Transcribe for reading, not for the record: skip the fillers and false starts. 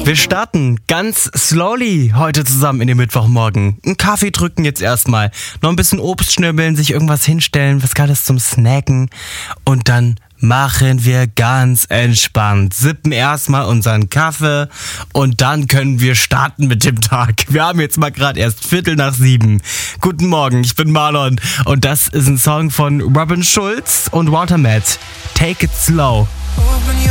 Wir starten ganz slowly heute zusammen in den Mittwochmorgen. Einen Kaffee drücken jetzt erstmal, noch ein bisschen Obst schnibbeln, sich irgendwas hinstellen, was Geiles zum Snacken und dann machen wir ganz entspannt. Sippen erstmal unseren Kaffee und dann können wir starten mit dem Tag. Wir haben jetzt mal gerade erst 6:15. Guten Morgen, ich bin Marlon und das ist ein Song von Robin Schulz und Walter Matt. Take it slow.